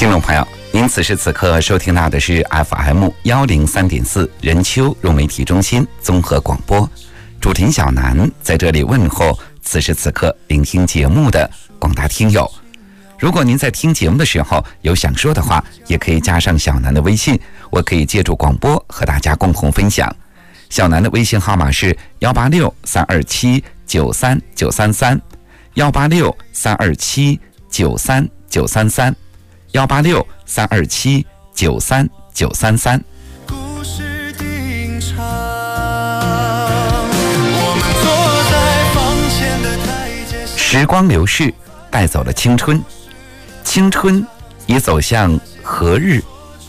听众朋友，您此时此刻收听到的是 FM103.4 人丘融媒体中心综合广播，主持人小南在这里问候此时此刻聆听节目的广大听友。如果您在听节目的时候有想说的话，也可以加上小南的微信，我可以借助广播和大家共同分享。小南的微信号码是186-327-93933，186-327-93933。186-327-93933。 故事定场，我们坐在房前的台阶上。 时光流逝，带走了青春，青春已走向何日？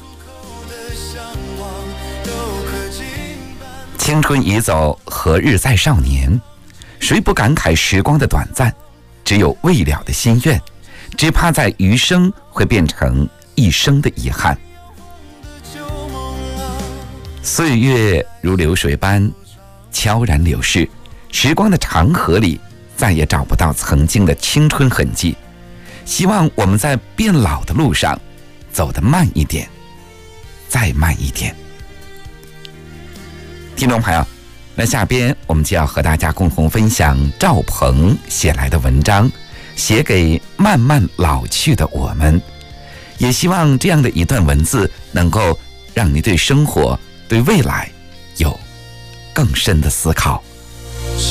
青春已走，何日再少年？谁不感慨时光的短暂？只有未了的心愿，只怕在余生会变成一生的遗憾。岁月如流水般悄然流逝，时光的长河里再也找不到曾经的青春痕迹。希望我们在变老的路上走得慢一点，再慢一点。听众朋友，那下边我们就要和大家共同分享赵鹏写来的文章，写给慢慢老去的我们。也希望这样的一段文字能够让你对生活、对未来有更深的思考。